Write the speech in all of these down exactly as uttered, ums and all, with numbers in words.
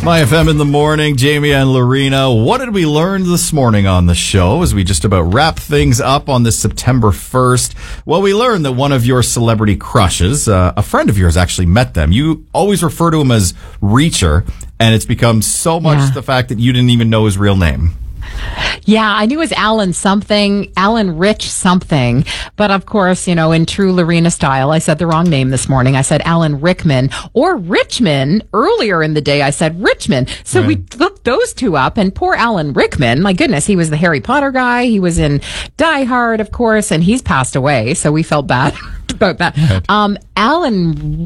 My F M in the morning, Jamie and Lorena. What did we learn this morning on the show as we just about wrap things up on this September first? Well, we learned that one of your celebrity crushes, uh, a friend of yours actually met them. You always refer to him as Reacher, and it's become so much Yeah. the fact that you didn't even know his real name. Yeah, I knew it was Alan something, Alan Rich something. But of course, you know, in true Lorena style, I said the wrong name this morning. I said Alan Rickman or Richmond. Earlier in the day, I said Richmond. So Right. we looked those two up, and poor Alan Rickman, my goodness, he was the Harry Potter guy. He was in Die Hard, of course, and he's passed away. So we felt bad about that. Right. Um, Alan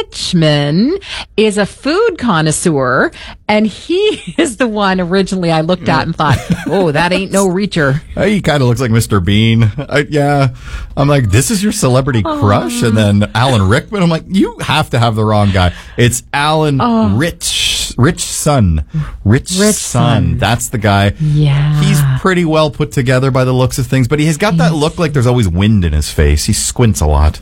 Richmond is a food connoisseur, and he is the one originally I looked at and thought, oh, that ain't no Reacher. Uh, He kind of looks like Mister Bean. I, yeah. I'm like, this is your celebrity crush? And then Alan Rickman. I'm like, you have to have the wrong guy. It's Alan Oh. Rich. Rich Son. Rich, Rich Son. Son. That's the guy. Yeah. He's pretty well put together by the looks of things, but he's got that look like there's always wind in his face. He squints a lot.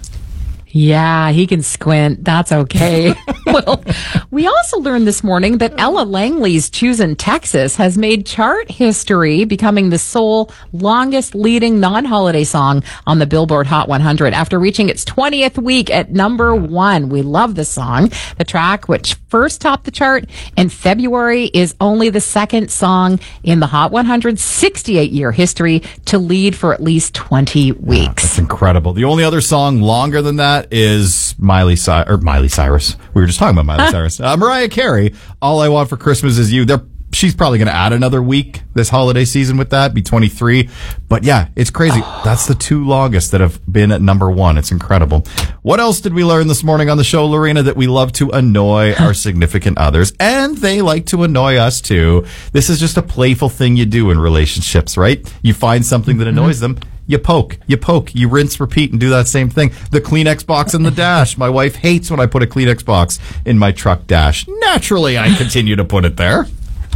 Yeah, he can squint. That's okay. Well, we also learned this morning that Ella Langley's Choosin' Texas has made chart history, becoming the sole longest leading non-holiday song on the Billboard Hot one hundred after reaching its twentieth week at number one. We love this song. The track, which first topped the chart in February, is only the second song in the Hot one hundred's sixty-eight year history to lead for at least twenty weeks. That's incredible. The only other song longer than that is Miley Cyrus, or Miley Cyrus. We were just talking about Miley Cyrus. Uh, Mariah Carey, All I Want for Christmas Is You. They're, she's probably going to add another week this holiday season with that, be twenty-three. But yeah, it's crazy. That's the two longest that have been at number one. It's incredible. What else did we learn this morning on the show, Lorena? That we love to annoy our significant others, and they like to annoy us too. This is just a playful thing you do in relationships, right? You find something that annoys them. You poke, you poke, you rinse, repeat, and do that same thing. The Kleenex box in the dash. My wife hates when I put a Kleenex box in my truck dash. Naturally, I continue to put it there.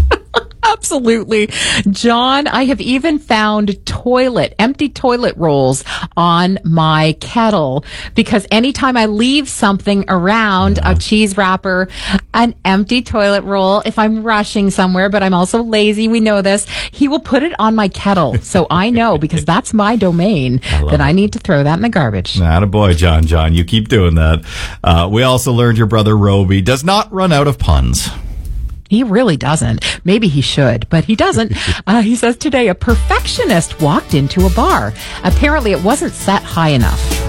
Absolutely. John, I have even found toilet, empty toilet rolls on my kettle because anytime I leave something around, a cheese wrapper, an empty toilet roll, if I'm rushing somewhere, but I'm also lazy, we know this, he will put it on my kettle. So I know because that's my domain I love that it. I need to throw that in the garbage. Attaboy, John, John. You keep doing that. Uh, we also learned your brother Roby does not run out of puns. He really doesn't. Maybe he should, but he doesn't. Uh, he says today a perfectionist walked into a bar. Apparently it wasn't set high enough.